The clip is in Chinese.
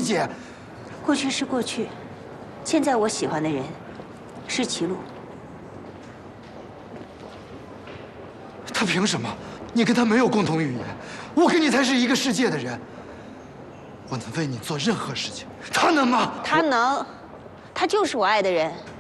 理解。 过去是过去，现在我喜欢的人是齐路。 他凭什么？你跟他没有共同语言，我跟你才是一个世界的人。我能为你做任何事情，他能吗？ 他能，他就是我爱的人。